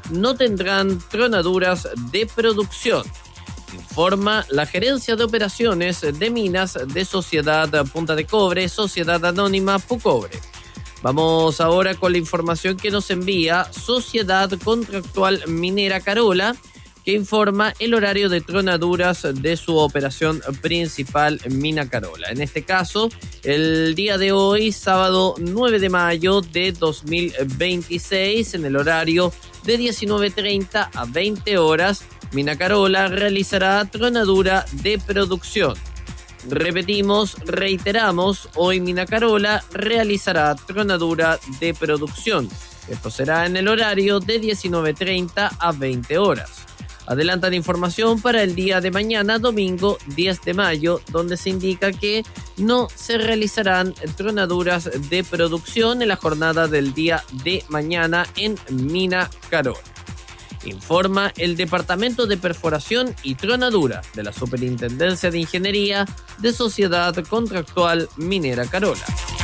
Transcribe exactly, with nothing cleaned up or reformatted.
no tendrán tronaduras de producción, informa la Gerencia de Operaciones de Minas de Sociedad Punta de Cobre, Sociedad Anónima Pucobre. Vamos ahora con la información que nos envía Sociedad Contractual Minera Carola, que informa el horario de tronaduras de su operación principal Mina Carola. En este caso, el día de hoy, sábado nueve de mayo de dos mil veintiséis, en el horario de diecinueve treinta a veinte horas, Mina Carola realizará tronadura de producción. Repetimos, reiteramos, hoy Mina Carola realizará tronadura de producción. Esto será en el horario de diecinueve treinta a veinte horas. Adelantan información para el día de mañana, domingo diez de mayo, donde se indica que no se realizarán tronaduras de producción en la jornada del día de mañana en Mina Carola. Informa el Departamento de Perforación y Tronadura de la Superintendencia de Ingeniería de Sociedad Contractual Minera Carola.